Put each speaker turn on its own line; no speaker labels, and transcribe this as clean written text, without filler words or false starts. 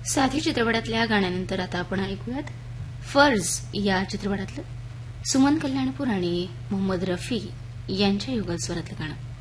साथी चित्रपटातल्या गाण्यानंतर आता आपण ऐकूयात फर्ज या चित्रपटातलं सुमन कल्याणपूर आणि मोहम्मद रफी यांच्या युगल स्वरातलं गाणं.